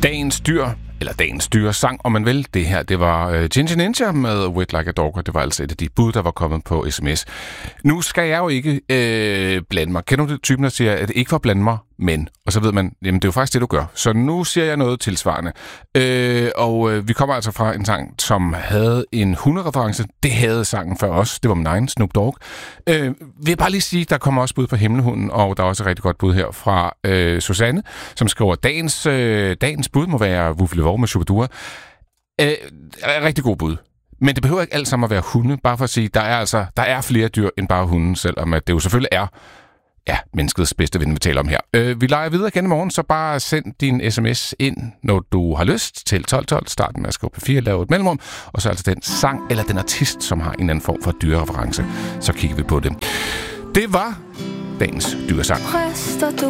Dagens dyr, eller dagens dyresang, om man vil. Det her, det var Ginger Ninja med Wet Like a Dog, og det var altså et af de bud, der var kommet på sms. Nu skal jeg jo ikke blande mig. Kender du det typen, der siger, at det ikke var blande mig, men? Og så ved man, jamen det er jo faktisk det, du gør. Så nu siger jeg noget tilsvarende. Vi kommer altså fra en sang, som havde en hundereference. Det havde sangen før os. Det var min egen, Snoop Dogg. Vil jeg bare lige sige, der kommer også bud på Himmelhunden, og der er også et rigtig godt bud her fra Susanne, som skriver, dagens bud må være Wuffle Vov med Shubidua. Rigtig god bud. Men det behøver ikke alt sammen at være hunde, bare for at sige, der er flere dyr end bare hunden, selvom at det jo selvfølgelig er menneskets bedste ven, vi taler om her. Vi leger videre igen i morgen, så bare send din sms ind, når du har lyst, til 1212. Starten med at skrive P4, lave et mellemrum, og så altså den sang eller den artist, som har en eller anden form for dyrereference. Så kigger vi på det. Det var dagens dyresang.